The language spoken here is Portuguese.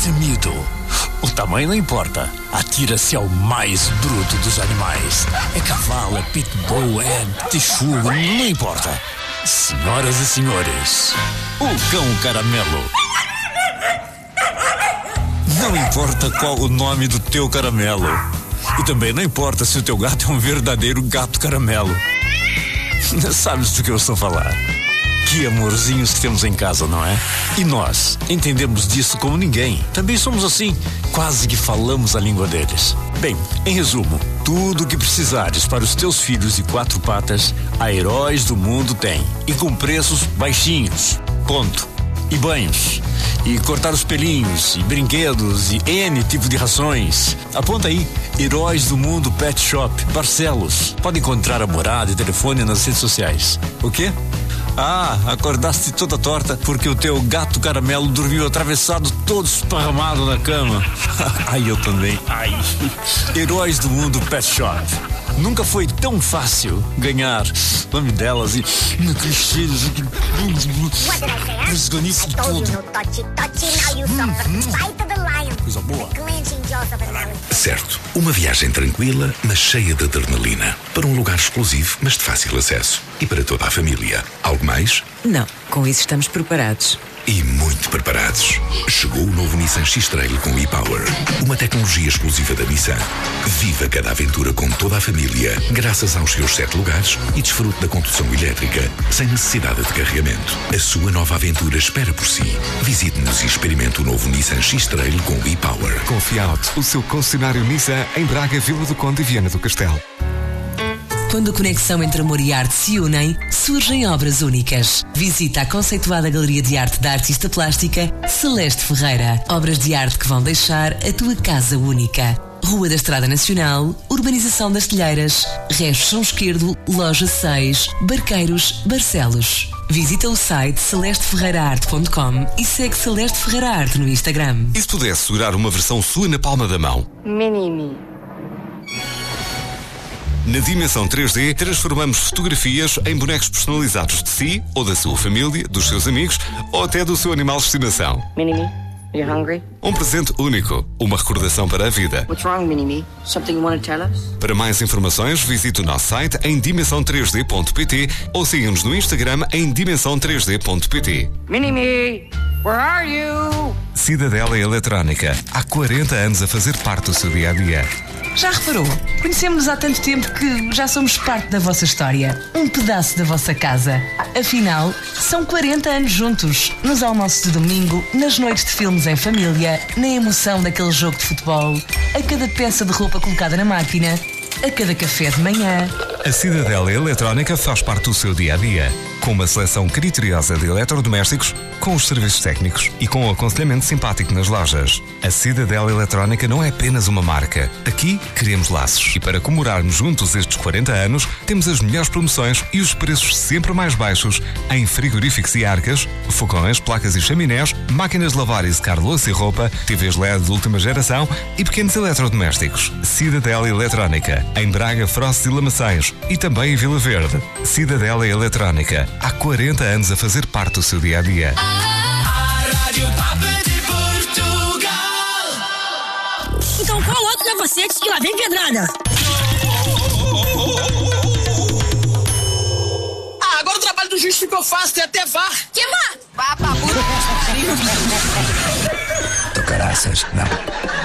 destemido. O tamanho não importa. Atira-se ao mais bruto dos animais. É cavalo, é pitbull, é texugo, não importa. Senhoras e senhores, o cão caramelo. Não importa qual o nome do teu caramelo. E também não importa se o teu gato é um verdadeiro gato caramelo. Sabes do que eu estou a falar? Que amorzinhos que temos em casa, não é? E nós entendemos disso como ninguém. Também somos assim, quase que falamos a língua deles. Bem, em resumo, tudo o que precisares para os teus filhos de 4 patas, a Heróis do Mundo tem. E com preços baixinhos. Ponto. E banhos. E cortar os pelinhos, e brinquedos, e N tipo de rações. Aponta aí, Heróis do Mundo Pet Shop, Barcelos. Pode encontrar a morada e telefone nas redes sociais. O quê? Ah, acordaste toda torta porque o teu gato caramelo dormiu atravessado, todo esparramado na cama. Ai, eu também. Ai. Heróis do Mundo Pet Shop. Nunca foi tão fácil ganhar o nome delas e aqueles cheiros, os ganiços tudo. Coisa boa. Certo, uma viagem tranquila, mas cheia de adrenalina. Para um lugar exclusivo, mas de fácil acesso. E para toda a família. Algo mais? Não, com isso estamos preparados. E muito preparados. Chegou o novo Nissan X-Trail com e-Power. Uma tecnologia exclusiva da Nissan. Viva cada aventura com toda a família, graças aos seus 7 lugares e desfrute da condução elétrica, sem necessidade de carregamento. A sua nova aventura espera por si. Visite-nos e experimente o novo Nissan X-Trail com e-Power. Confiante, o seu concessionário Nissan em Braga, Vila do Conde e Viana do Castelo. Quando a conexão entre amor e arte se unem, surgem obras únicas. Visita a conceituada Galeria de Arte da artista plástica Celeste Ferreira. Obras de arte que vão deixar a tua casa única. Rua da Estrada Nacional, Urbanização das Telheiras, Restos São Esquerdo, Loja 6, Barqueiros, Barcelos. Visita o site celesteferreiraarte.com e segue Celeste Ferreira Arte no Instagram. E se pudesse segurar uma versão sua na palma da mão? Mini-me. Na dimensão 3D, transformamos fotografias em bonecos personalizados de si, ou da sua família, dos seus amigos, ou até do seu animal de estimação. Mini-me, are you hungry? Um presente único, uma recordação para a vida. What's wrong, Mini-me? Something you want to tell us? Para mais informações, visite o nosso site em dimensão3d.pt ou siga-nos no Instagram em dimensão3d.pt. Mini-me, where are you? Cidadela Eletrónica, há 40 anos a fazer parte do seu dia-a-dia. Já reparou? Conhecemos-nos há tanto tempo que já somos parte da vossa história. Um pedaço da vossa casa. Afinal, são 40 anos juntos. Nos almoços de domingo, nas noites de filmes em família, na emoção daquele jogo de futebol, a cada peça de roupa colocada na máquina, a cada café de manhã. A Cidadela Eletrónica faz parte do seu dia-a-dia. Com uma seleção criteriosa de eletrodomésticos, com os serviços técnicos e com o aconselhamento simpático nas lojas. A Cidadela Eletrónica não é apenas uma marca. Aqui queremos laços. E para comemorarmos juntos estes 40 anos, temos as melhores promoções e os preços sempre mais baixos em frigoríficos e arcas, fogões, placas e chaminés, máquinas de lavar e secar louça e roupa, TVs LED de última geração e pequenos eletrodomésticos. Cidadela Eletrónica, em Braga, Frost e Lamaçães e também em Vila Verde. Cidadela Eletrónica, há 40 anos a fazer parte do seu dia-a-dia. Então qual outro é você que lá vem pedrada? Agora o trabalho do juiz ficou fácil, tem até VAR. Que VAR? Vá pra puta. Tu caraças, não.